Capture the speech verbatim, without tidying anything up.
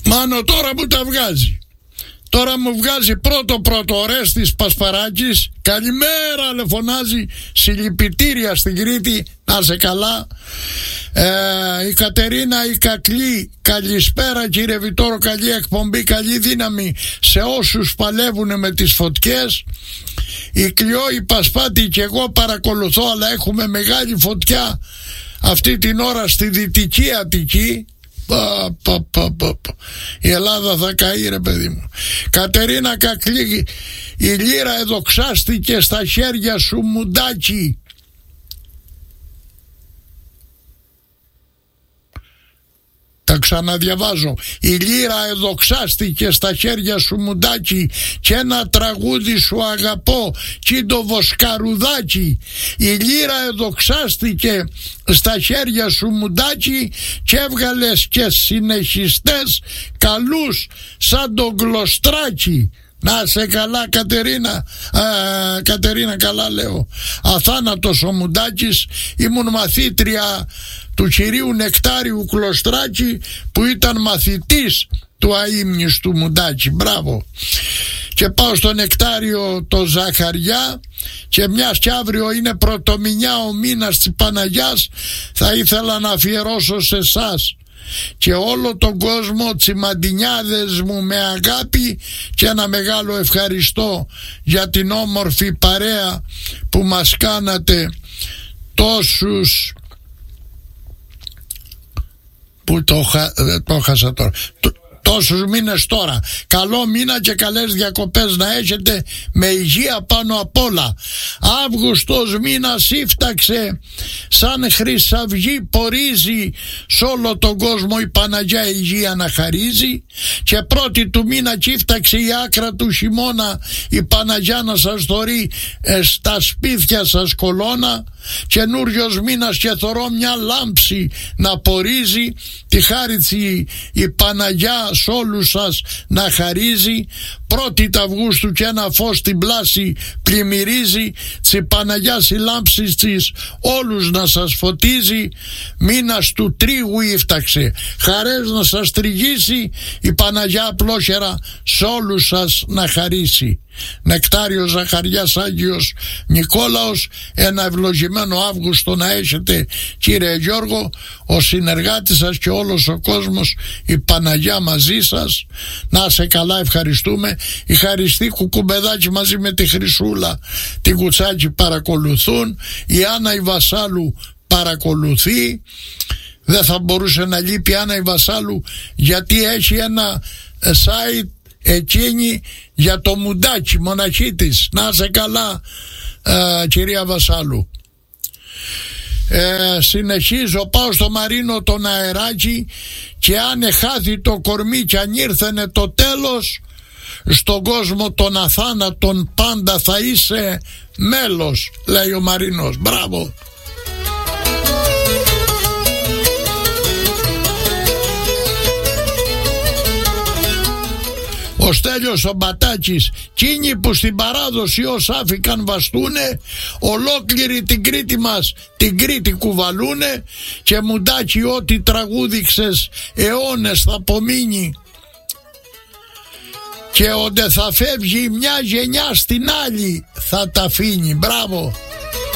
Μάνο, τώρα μου τα βγάζει. Τώρα μου βγάζει πρώτο πρώτο ο Ρέστης Πασπαράκης. Καλημέρα, λε, φωνάζει. Συλληπιτήρια στην Κρήτη, να σε καλά. ε, Η Κατερίνα η Κακλή, καλησπέρα κύριε Βιτόρο, καλή εκπομπή, καλή δύναμη σε όσους παλεύουν με τις φωτιές. Η Κλειό η Πασπάτη και εγώ παρακολουθώ, αλλά έχουμε μεγάλη φωτιά αυτή την ώρα στη Δυτική Αττική. Πα, πα, πα, πα, πα. Η Ελλάδα θα καεί, ρε παιδί μου. Κατερίνα Κακλή, η λύρα εδοξάστηκε στα χέρια σου, μουντάκι. Τα ξαναδιαβάζω. Η λύρα εδοξάστηκε στα χέρια σου, μουντάκι, και ένα τραγούδι σου αγαπώ, κίντο βοσκαρουδάκι. Η λύρα εδοξάστηκε στα χέρια σου, μουντάκι, και έβγαλες και συνεχιστές καλούς σαν τον Γλωστράκι. Να σε καλά, Κατερίνα. Α, Κατερίνα, καλά λέω. Αθάνατος ο Μουντάκης. Ήμουν μαθήτρια του κυρίου Νεκτάριου Κλωστράκη, που ήταν μαθητής του αείμνηστου Μουντάκη. Μπράβο. Και πάω στο Νεκτάριο το Ζαχαριά, και μιας κι αύριο είναι πρωτομηνιά ο μήνας της Παναγιάς, θα ήθελα να αφιερώσω σε εσάς και όλο τον κόσμο, τσιμαντινιάδες μου, με αγάπη, και ένα μεγάλο ευχαριστώ για την όμορφη παρέα που μας κάνατε τόσους, που το, χα... το χάσα τώρα, τόσους μήνες τώρα. Καλό μήνα και καλές διακοπές να έχετε, με υγεία πάνω απ' όλα. Αύγουστος μήνας ήφταξε, σαν χρυσαυγή πορίζει, σ' όλο τον κόσμο η Παναγιά υγεία να χαρίζει, και πρώτη του μήνα κύφταξε η άκρα του χειμώνα, η Παναγιά να σας θωρεί ε, στα σπίτια σας κολώνα. Καινούριος μήνας και θωρώ μια λάμψη να πορίζει, τη χάριτσι η Παναγιά σ' όλους σας να χαρίζει. Πρώτη τ' Αυγούστου και ένα φως στην πλάση πλημμυρίζει, τσι Παναγιάς η λάμψη της όλους να σας φωτίζει. Μήνας του τρίγου ήφταξε, χαρές να σας τριγήσει, η Παναγιά απλόχερα σ' όλους σας να χαρίσει. Νεκτάριος Ζαχαριάς Άγιος Νικόλαος, ένα ευλογημένο Αύγουστο να έχετε, κύριε Γιώργο, ο συνεργάτης σας και όλος ο κόσμος, η Παναγιά μαζί σας. Να σε καλά, ευχαριστούμε. Η Χαριστή Κουκουμπεδάκη μαζί με τη Χρυσούλα την Κουτσάκη παρακολουθούν. Η Άννα η Βασάλου παρακολουθεί. Δεν θα μπορούσε να λείπει η Άννα η Βασάλου, γιατί έχει ένα site εκείνη για το Μουντάκι, μοναχή της. Να σε καλά, ε, κυρία Βασάλου. Ε, συνεχίζω, πάω στο Μαρίνο τον αεράκι, και αν εχάθη το κορμί και αν ήρθενε το τέλος, στον κόσμο των αθάνατων πάντα θα είσαι μέλος, λέει ο Μαρίνος. Μπράβο. Ο Στέλιος ο Μπατάκης, εκείνοι που στην παράδοση ως άφηκαν βαστούνε, ολόκληρη την Κρήτη μας την Κρήτη κουβαλούνε, και Μουντάκι ό,τι τραγούδιξες αιώνες θα απομείνει, και όντε θα φεύγει μια γενιά στην άλλη θα τα αφήνει. Μπράβο.